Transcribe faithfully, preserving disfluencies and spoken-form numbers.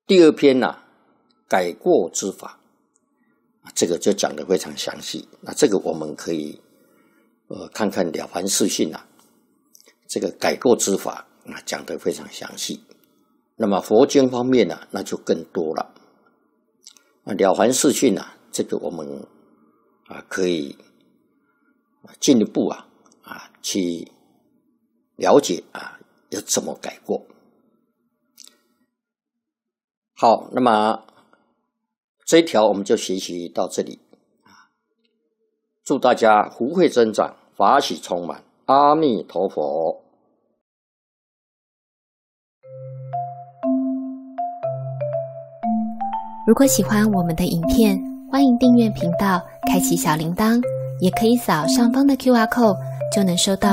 第二篇啊，改过之法，这个就讲得非常详细。那这个我们可以呃看看《了凡四训》啊，这个改过之法啊讲得非常详细。那么佛经方面啊，那就更多了。那《了凡四训》啊，这个我们啊可以进一步啊啊去了解啊要怎么改过。好，那么这一条我们就学习到这里。祝大家福慧增长，法喜充满。阿弥陀佛。 如果喜欢我们的影片，欢迎订阅频道，开启小铃铛，也可以扫上方的 Q R code，就能收到